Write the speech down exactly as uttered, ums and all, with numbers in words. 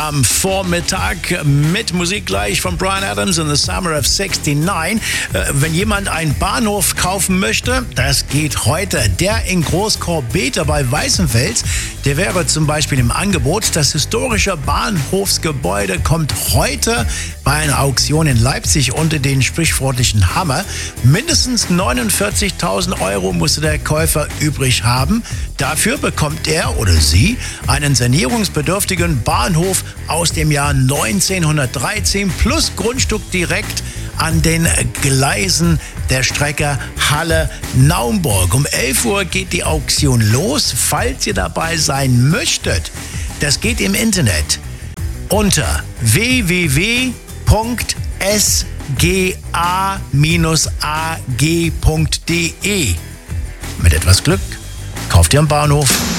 am Vormittag mit Musik gleich von Bryan Adams in the Summer of sixty-nine. Wenn jemand einen Bahnhof kaufen möchte, das geht heute. Der in Großkorbete bei Weißenfels, der wäre zum Beispiel im Angebot. Das historische Bahnhofsgebäude kommt heute bei einer Auktion in Leipzig unter den sprichwörtlichen Hammer. Mindestens neunundvierzigtausend Euro musste der Käufer übrig haben. Dafür bekommt er oder sie einen sanierungsbedürftigen Bahnhof aus dem Jahr neunzehnhundertdreizehn plus Grundstück direkt an den Gleisen der Strecke Halle-Naumburg. Um elf Uhr geht die Auktion los. Falls ihr dabei sein möchtet, das geht im Internet unter w w w punkt s g a dash a g punkt d e. Mit etwas Glück kauft ihr einen Bahnhof.